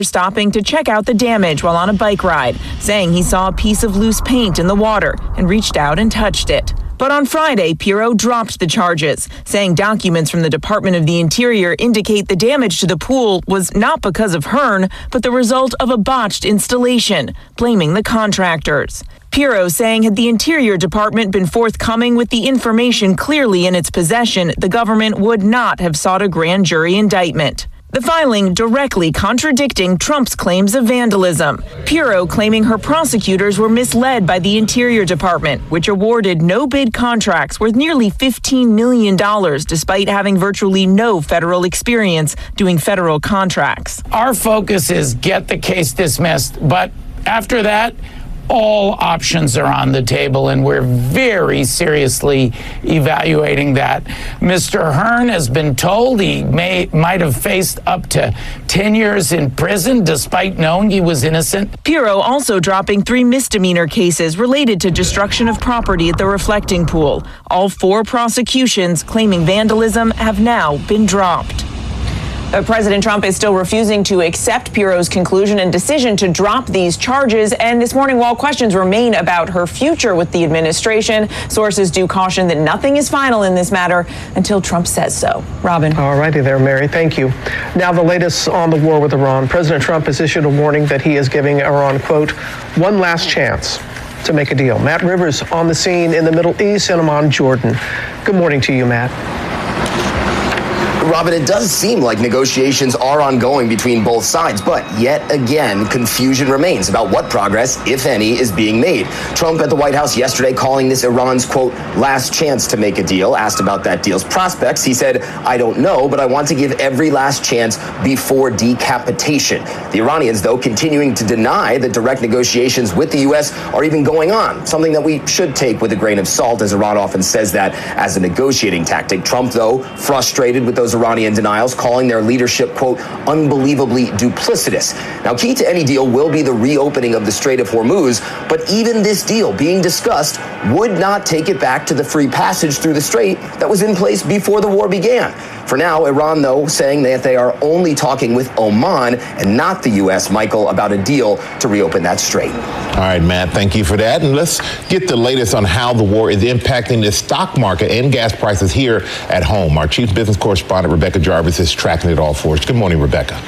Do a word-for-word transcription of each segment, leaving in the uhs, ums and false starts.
stopping to check out the damage while on a bike ride, saying he saw a piece of loose paint in the water and reached out and touched it. But on Friday, Pirro dropped the charges, saying documents from the Department of the Interior indicate the damage to the pool was not because of Hearn, but the result of a botched installation, blaming the contractors. Pirro saying had the Interior Department been forthcoming with the information clearly in its possession, the government would not have sought a grand jury indictment. The filing directly contradicting Trump's claims of vandalism. Pirro claiming her prosecutors were misled by the Interior Department, which awarded no-bid contracts worth nearly fifteen million dollars despite having virtually no federal experience doing federal contracts. Our focus is get the case dismissed, but after that, all options are on the table, and we're very seriously evaluating that. Mister Hearn has been told he may might have faced up to ten years in prison despite knowing he was innocent. Pirro also dropping three misdemeanor cases related to destruction of property at the reflecting pool. All four prosecutions claiming vandalism have now been dropped. Uh, President Trump is still refusing to accept Pirro's conclusion and decision to drop these charges. And this morning, while questions remain about her future with the administration, sources do caution that nothing is final in this matter until Trump says so. Robin. All righty there, Mary. Thank you. Now the latest on the war with Iran. President Trump has issued a warning that he is giving Iran, quote, one last chance to make a deal. Matt Rivers on the scene in the Middle East and Amman, Jordan. Good morning to you, Matt. Robin, it does seem like negotiations are ongoing between both sides, but yet again, confusion remains about what progress, if any, is being made. Trump at the White House yesterday calling this Iran's, quote, last chance to make a deal. Asked about that deal's prospects, he said, I don't know, but I want to give every last chance before decapitation. The Iranians, though, continuing to deny that direct negotiations with the U S are even going on, something that we should take with a grain of salt, as Iran often says that as a negotiating tactic. Trump, though, frustrated with those Iranian denials, calling their leadership, quote, unbelievably duplicitous. Now, key to any deal will be the reopening of the Strait of Hormuz, but even this deal being discussed would not take it back to the free passage through the strait that was in place before the war began. For now, Iran, though, saying that they are only talking with Oman and not the U S, Michael, about a deal to reopen that strait. All right, Matt, thank you for that. And let's get the latest on how the war is impacting the stock market and gas prices here at home. Our chief business correspondent, Rebecca Jarvis, is tracking it all for us. Good morning, Rebecca.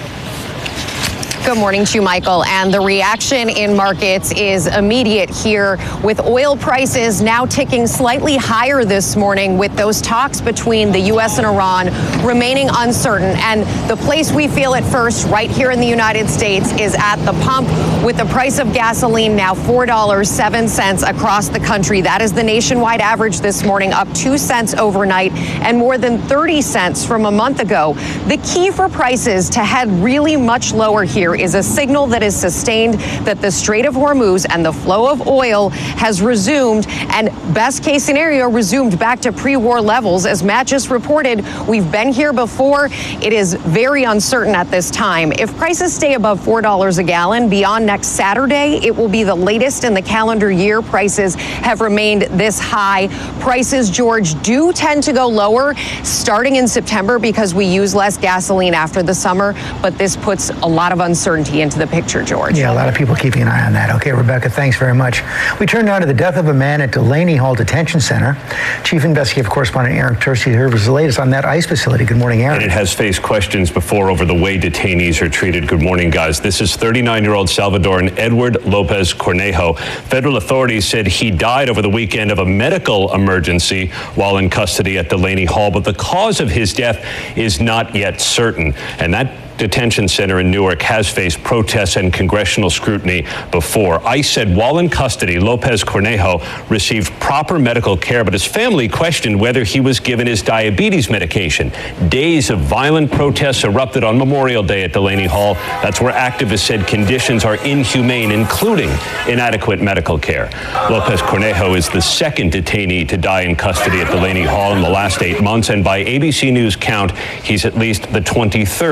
Good morning to you, Michael. And the reaction in markets is immediate here, with oil prices now ticking slightly higher this morning, with those talks between the U S and Iran remaining uncertain. And the place we feel it first, right here in the United States, is at the pump, with the price of gasoline now four dollars and seven cents across the country. That is the nationwide average this morning, up two cents overnight and more than thirty cents from a month ago. The key for prices to head really much lower here is a signal that is sustained that the Strait of Hormuz and the flow of oil has resumed, and best case scenario, resumed back to pre-war levels. As Matt just reported, we've been here before. It is very uncertain at this time. If prices stay above four dollars a gallon beyond next Saturday, it will be the latest in the calendar year prices have remained this high. Prices, George, do tend to go lower starting in September because we use less gasoline after the summer, but this puts a lot of uncertainty into the picture, George. Yeah, a lot of people keeping an eye on that. Okay, Rebecca, thanks very much. We turn now to the death of a man at Delaney Hall Detention Center. Chief Investigative Correspondent Aaron Tercy here was the latest on that ICE facility. Good morning, Aaron. And it has faced questions before over the way detainees are treated. Good morning, guys. This is thirty-nine-year-old Salvadoran Edward Lopez Cornejo. Federal authorities said he died over the weekend of a medical emergency while in custody at Delaney Hall, but the cause of his death is not yet certain. And that detention center in Newark has faced protests and congressional scrutiny before. ICE said while in custody, Lopez Cornejo received proper medical care, but his family questioned whether he was given his diabetes medication. Days of violent protests erupted on Memorial Day at Delaney Hall. That's where activists said conditions are inhumane, including inadequate medical care. Lopez Cornejo is the second detainee to die in custody at Delaney Hall in the last eight months, and by A B C News count, he's at least the twenty-third to die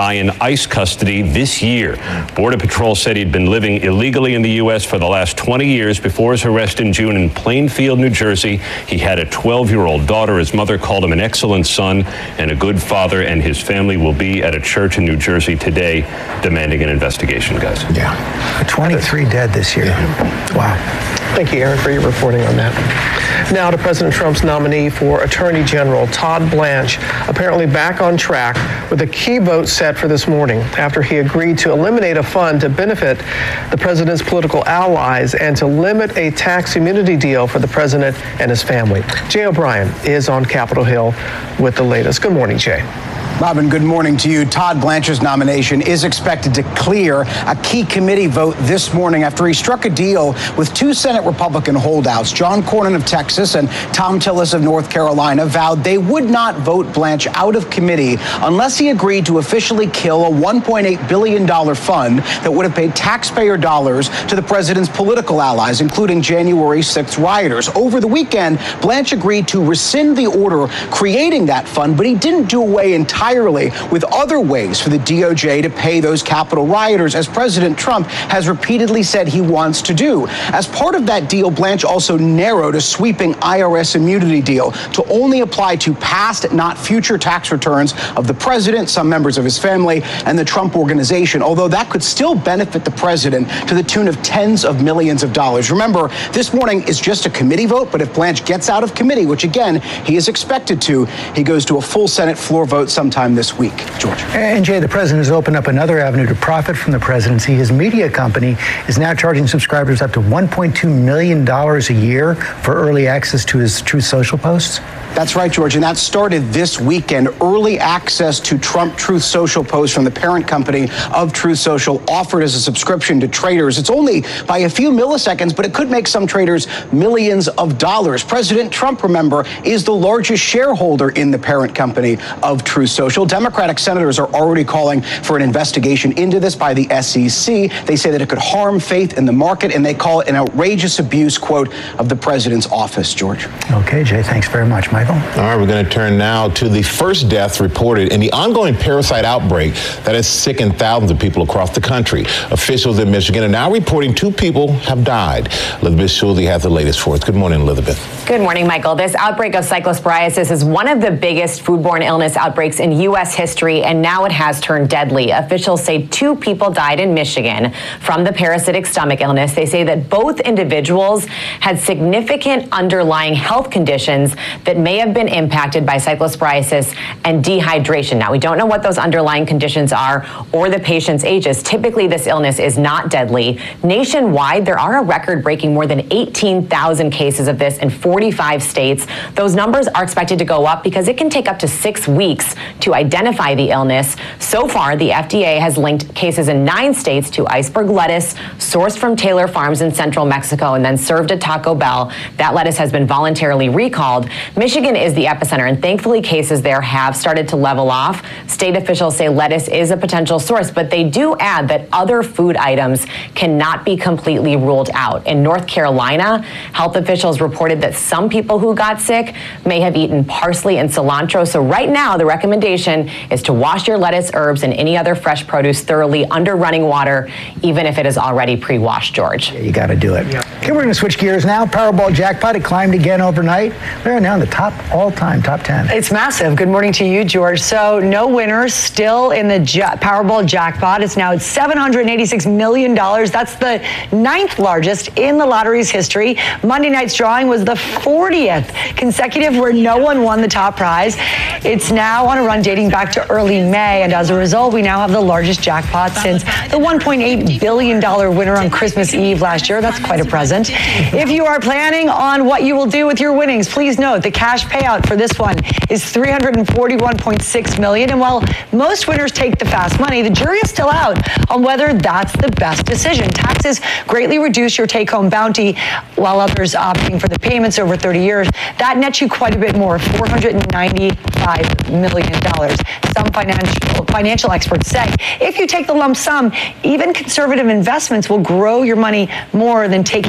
guy in ICE custody this year. Border Patrol said he'd been living illegally in the U S for the last twenty years. Before his arrest in June in Plainfield, New Jersey, he had a twelve-year-old daughter. His mother called him an excellent son and a good father, and his family will be at a church in New Jersey today demanding an investigation, guys. Yeah. twenty-three dead this year. Yeah. Wow. Thank you, Aaron, for your reporting on that. Now to President Trump's nominee for Attorney General, Todd Blanche, apparently back on track with a key vote set for this morning after he agreed to eliminate a fund to benefit the president's political allies and to limit a tax immunity deal for the president and his family. Jay O'Brien is on Capitol Hill with the latest. Good morning, Jay. Robin, good morning to you. Todd Blanche's nomination is expected to clear a key committee vote this morning after he struck a deal with two Senate Republican holdouts. John Cornyn of Texas and Thom Tillis of North Carolina vowed they would not vote Blanche out of committee unless he agreed to officially kill a one point eight billion dollars fund that would have paid taxpayer dollars to the president's political allies, including January sixth rioters. Over the weekend, Blanche agreed to rescind the order creating that fund, but he didn't do away entirely entirely with other ways for the D O J to pay those Capitol rioters, as President Trump has repeatedly said he wants to do. As part of that deal, Blanche also narrowed a sweeping I R S immunity deal to only apply to past, not future tax returns of the president, some members of his family, and the Trump Organization, although that could still benefit the president to the tune of tens of millions of dollars. Remember, this morning is just a committee vote, but if Blanche gets out of committee, which again, he is expected to, he goes to a full Senate floor vote sometime this week. George. And Jay, the president has opened up another avenue to profit from the presidency. His media company is now charging subscribers up to one point two million dollars a year for early access to his Truth Social posts. That's right, George, and that started this weekend. Early access to Trump Truth Social posts from the parent company of Truth Social offered as a subscription to traders. It's only by a few milliseconds, but it could make some traders millions of dollars. President Trump, remember, is the largest shareholder in the parent company of Truth Social. Democratic senators are already calling for an investigation into this by the S E C. They say that it could harm faith in the market, and they call it an outrageous abuse, quote, of the president's office, George. Okay, Jay, thanks very much, Michael. All right, we're going to turn now to the first death reported in the ongoing parasite outbreak that has sickened thousands of people across the country. Officials in Michigan are now reporting two people have died. Elizabeth Schulze has the latest for us. Good morning, Elizabeth. Good morning, Michael. This outbreak of cyclosporiasis is one of the biggest foodborne illness outbreaks in U S history, and now it has turned deadly. Officials say two people died in Michigan from the parasitic stomach illness. They say that both individuals had significant underlying health conditions that may have been impacted by cyclosporiasis and dehydration. Now, we don't know what those underlying conditions are or the patient's ages. Typically, this illness is not deadly. Nationwide, there are a record-breaking more than eighteen thousand cases of this in forty-five states. Those numbers are expected to go up because it can take up to six weeks to identify the illness. So far, the F D A has linked cases in nine states to iceberg lettuce sourced from Taylor Farms in central Mexico and then served at Taco Bell. That lettuce has been voluntarily recalled. Michigan is the epicenter, and thankfully cases there have started to level off. State officials say lettuce is a potential source, but they do add that other food items cannot be completely ruled out. In North Carolina, health officials reported that some people who got sick may have eaten parsley and cilantro. So right now, the recommendation is to wash your lettuce, herbs, and any other fresh produce thoroughly under running water, even if it is already pre-washed, George. Yeah, you got to do it. Yeah. Okay, we're going to switch gears now. Powerball jackpot, it climbed again overnight. We're now in the top all-time top ten. It's massive. Good morning to you, George. So no winners still in the ja- Powerball jackpot. It's now at seven hundred eighty-six million dollars. That's the ninth largest in the lottery's history. Monday night's drawing was the fortieth consecutive where no one won the top prize. It's now on a run dating back to early May, and as a result, we now have the largest jackpot since the one point eight billion dollars winner on Christmas Eve last year. That's quite a present. If you are planning on what you will do with your winnings, please note the cash payout for this one is three hundred forty-one point six million dollars. And while most winners take the fast money, the jury is still out on whether that's the best decision. Taxes greatly reduce your take-home bounty, while others opting for the payments over thirty years. That nets you quite a bit more, four hundred ninety-five million dollars. Some financial financial experts say if you take the lump sum, even conservative investments will grow your money more than taking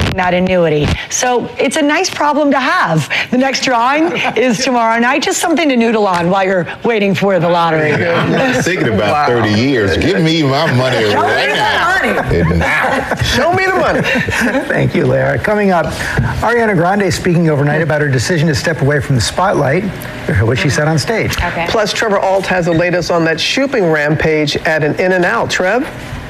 getting that annuity. So it's a nice problem to have. The next drawing is tomorrow night. Just something to noodle on while you're waiting for the lottery. I'm thinking about wow. thirty years. Give me my money Show right me now. Money. now. Show me the money. Thank you, Lara. Coming up, Ariana Grande speaking overnight about her decision to step away from the spotlight. Hear what she said on stage. Okay. Plus, Trevor Ault has the latest on that shopping rampage at an In-N-Out. Trev?